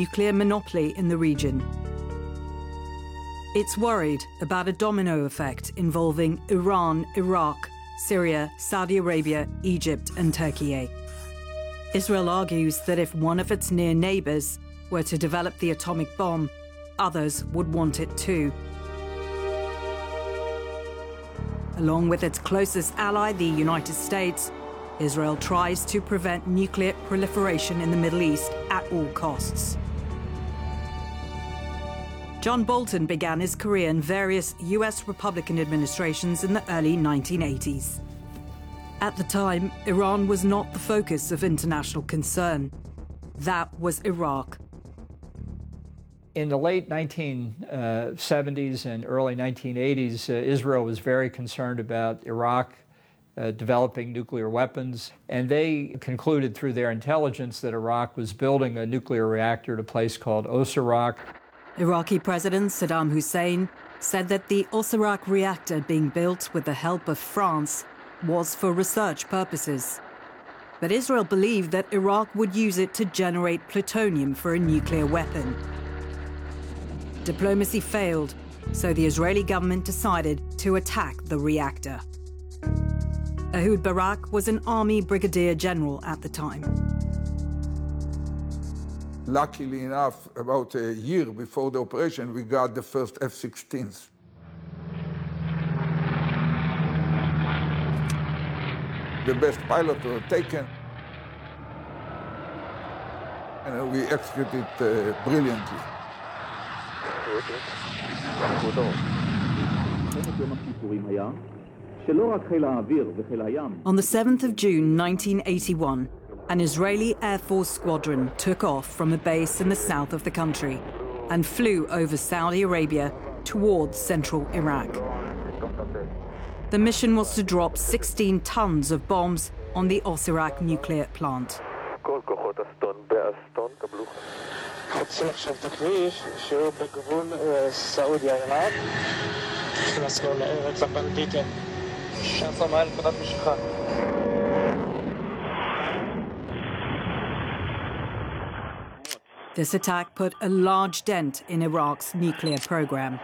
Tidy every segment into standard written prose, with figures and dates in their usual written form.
nuclear monopoly in the region. It's worried about a domino effect involving Iran, Iraq, Syria, Saudi Arabia, Egypt, and Turkey. Israel argues that if one of its near neighbors were to develop the atomic bomb, others would want it too. Along with its closest ally, the United States, Israel tries to prevent nuclear proliferation in the Middle East at all costs. John Bolton began his career in various US Republican administrations in the early 1980s. At the time, Iran was not the focus of international concern. That was Iraq. In the late 1970s and early 1980s, Israel was very concerned about Iraq developing nuclear weapons, and they concluded through their intelligence that Iraq was building a nuclear reactor at a place called Osirak. Iraqi President Saddam Hussein said that the Osirak reactor being built with the help of France was for research purposes. But Israel believed that Iraq would use it to generate plutonium for a nuclear weapon. Diplomacy failed, so the Israeli government decided to attack the reactor. Ehud Barak was an army brigadier general at the time. Luckily enough, about a year before the operation, we got the first F-16s. The best pilots were taken, and we executed it brilliantly. On the 7th of June 1981, an Israeli Air Force squadron took off from a base in the south of the country and flew over Saudi Arabia towards central Iraq. The mission was to drop 16 tons of bombs on the Osirak nuclear plant. This attack put a large dent in Iraq's nuclear program.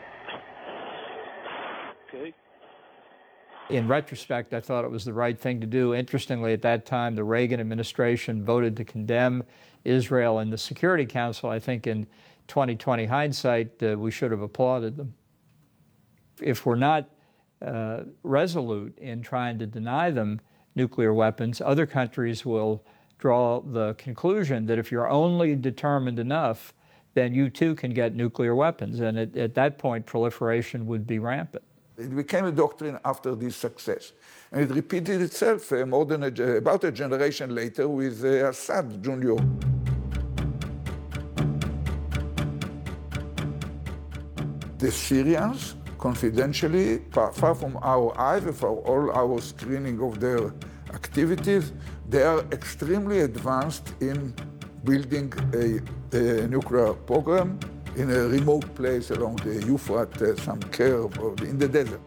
In retrospect, I thought it was the right thing to do. Interestingly, at that time, the Reagan administration voted to condemn Israel in the Security Council. I think in 2020 hindsight, we should have applauded them. If we're not resolute in trying to deny them nuclear weapons, other countries will draw the conclusion that if you're only determined enough, then you too can get nuclear weapons. And at that point, proliferation would be rampant. It became a doctrine after this success. And it repeated itself more than about a generation later with Assad Jr. The Syrians, confidentially, far from our eyes, for all our screening of their activities, they are extremely advanced in building a nuclear program in a remote place along the Euphrates, some curve, or in the desert.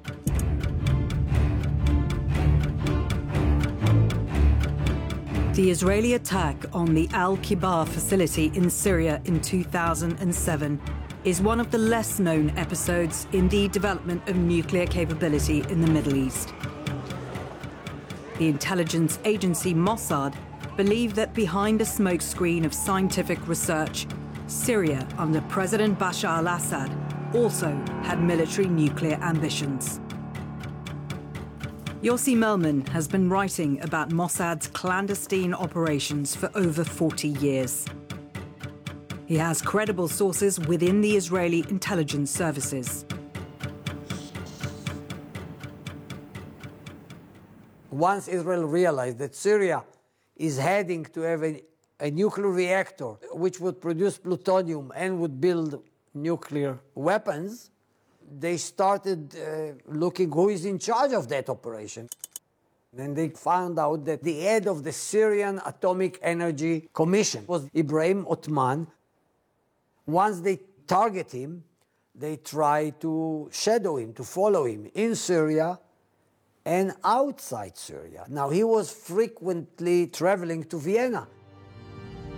The Israeli attack on the Al-Kibar facility in Syria in 2007 is one of the less-known episodes in the development of nuclear capability in the Middle East. The intelligence agency Mossad believed that behind a smokescreen of scientific research, Syria, under President Bashar al-Assad, also had military nuclear ambitions. Yossi Melman has been writing about Mossad's clandestine operations for over 40 years. He has credible sources within the Israeli intelligence services. Once Israel realized that Syria is heading to have a nuclear reactor which would produce plutonium and would build nuclear weapons, they started looking who is in charge of that operation. And they found out that the head of the Syrian Atomic Energy Commission was Ibrahim Othman. Once they target him, they try to shadow him, to follow him in Syria and outside Syria. Now, he was frequently traveling to Vienna.